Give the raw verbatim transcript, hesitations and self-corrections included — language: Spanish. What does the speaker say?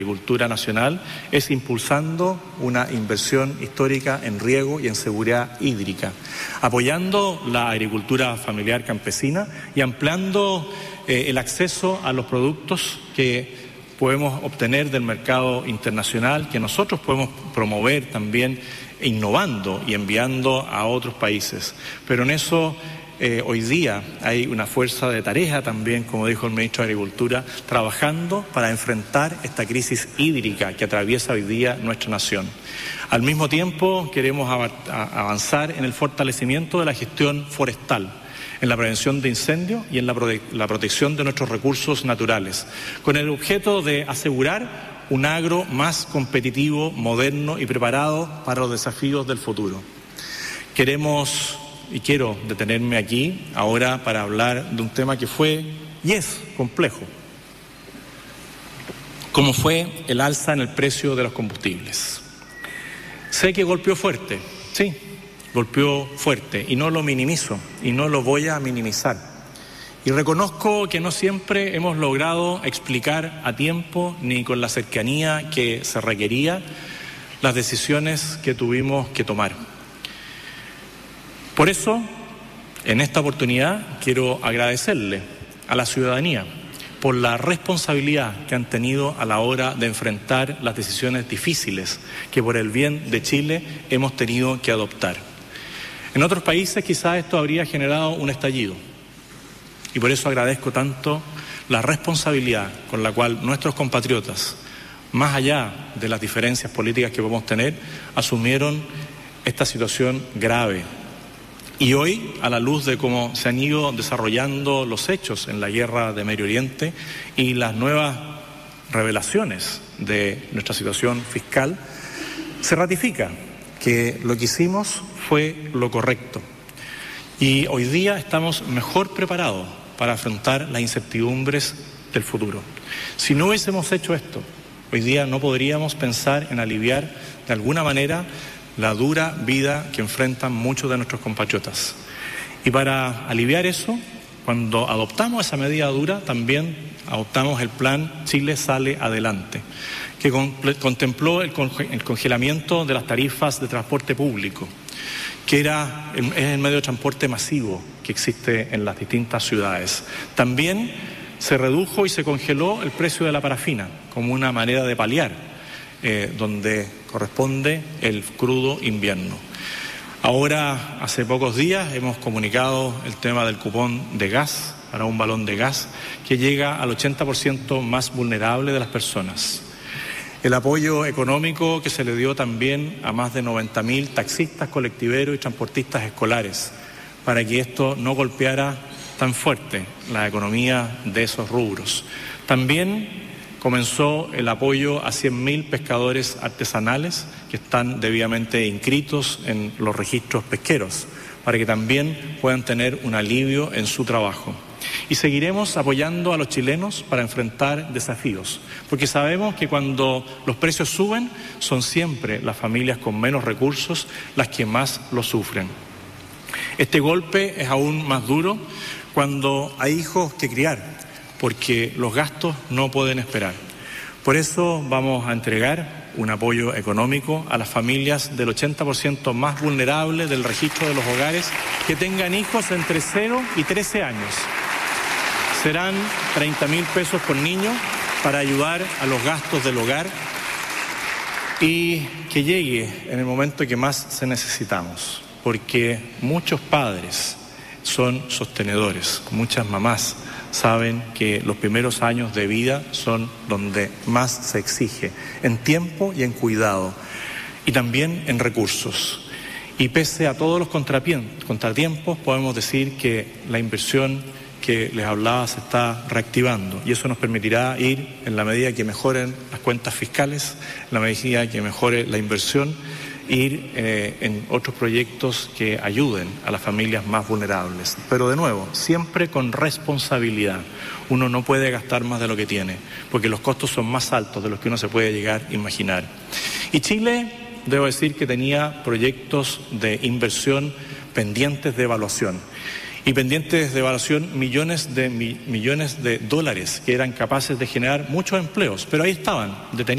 Agricultura Nacional es impulsando una inversión histórica en riego y en seguridad hídrica, apoyando la agricultura familiar campesina y ampliando eh, el acceso a los productos que podemos obtener del mercado internacional, que nosotros podemos promover también innovando y enviando a otros países. Pero en eso Eh, hoy día hay una fuerza de tarea también, como dijo el ministro de Agricultura, trabajando para enfrentar esta crisis hídrica que atraviesa hoy día nuestra nación. Al mismo tiempo, queremos avanzar en el fortalecimiento de la gestión forestal, en la prevención de incendios y en la, prote- la protección de nuestros recursos naturales, con el objeto de asegurar un agro más competitivo, moderno y preparado para los desafíos del futuro. Queremos Y quiero detenerme aquí ahora para hablar de un tema que fue y es complejo, como fue el alza en el precio de los combustibles. Sé que golpeó fuerte, sí, golpeó fuerte, y no lo minimizo, y no lo voy a minimizar. Y reconozco que no siempre hemos logrado explicar a tiempo, ni con la cercanía que se requería, las decisiones que tuvimos que tomar. Por eso, en esta oportunidad, quiero agradecerle a la ciudadanía por la responsabilidad que han tenido a la hora de enfrentar las decisiones difíciles que por el bien de Chile hemos tenido que adoptar. En otros países quizás esto habría generado un estallido, y por eso agradezco tanto la responsabilidad con la cual nuestros compatriotas, más allá de las diferencias políticas que podemos tener, asumieron esta situación grave. Y hoy, a la luz de cómo se han ido desarrollando los hechos en la guerra de Medio Oriente y las nuevas revelaciones de nuestra situación fiscal, se ratifica que lo que hicimos fue lo correcto. Y hoy día estamos mejor preparados para afrontar las incertidumbres del futuro. Si no hubiésemos hecho esto, hoy día no podríamos pensar en aliviar de alguna manera la dura vida que enfrentan muchos de nuestros compatriotas. Y para aliviar eso, cuando adoptamos esa medida dura, también adoptamos el plan Chile Sale Adelante, que contempló el congelamiento de las tarifas de transporte público, que era el, es el medio de transporte masivo que existe en las distintas ciudades. También se redujo y se congeló el precio de la parafina como una manera de paliar Eh, donde corresponde el crudo invierno. Ahora, hace pocos días, hemos comunicado el tema del cupón de gas para un balón de gas que llega al ochenta por ciento más vulnerable de las personas. El apoyo económico que se le dio también a más de noventa mil taxistas, colectiveros y transportistas escolares para que esto no golpeara tan fuerte la economía de esos rubros. También comenzó el apoyo a cien mil pescadores artesanales que están debidamente inscritos en los registros pesqueros, para que también puedan tener un alivio en su trabajo. Y seguiremos apoyando a los chilenos para enfrentar desafíos, porque sabemos que cuando los precios suben, son siempre las familias con menos recursos las que más lo sufren. Este golpe es aún más duro cuando hay hijos que criar, porque los gastos no pueden esperar. Por eso vamos a entregar un apoyo económico a las familias del ochenta por ciento más vulnerables del registro de los hogares que tengan hijos entre cero y trece años. Serán treinta mil pesos por niño para ayudar a los gastos del hogar y que llegue en el momento que más se necesitamos, porque muchos padres son sostenedores, muchas mamás saben que los primeros años de vida son donde más se exige, en tiempo y en cuidado, y también en recursos. Y pese a todos los contratiempos, podemos decir que la inversión que les hablaba se está reactivando, y eso nos permitirá ir, en la medida que mejoren las cuentas fiscales, en la medida que mejore la inversión, ir eh, en otros proyectos que ayuden a las familias más vulnerables. Pero de nuevo, siempre con responsabilidad. Uno no puede gastar más de lo que tiene, porque los costos son más altos de los que uno se puede llegar a imaginar. Y Chile, debo decir que tenía proyectos de inversión pendientes de evaluación. Y pendientes de evaluación millones de, mi, millones de dólares que eran capaces de generar muchos empleos, pero ahí estaban detenidos.